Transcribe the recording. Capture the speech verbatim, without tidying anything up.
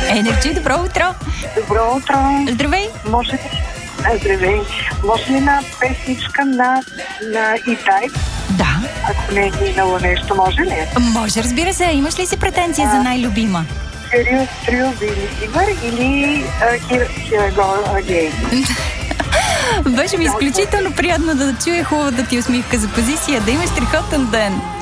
Енерджи, добро утро! Добро утро! Здравей! Може ли... А, здравей! Може ли една песничка на, на E-Type? Да. Ако не е минало нещо, може ли? Може, разбира се. Имаш ли си претенция а, за най-любима? Serious Thrill Believer или uh, Here, Here I Go Again? Беше ми изключително приятно да чуя хубавата ти усмивка. За позиция. Да имаш страхотен ден!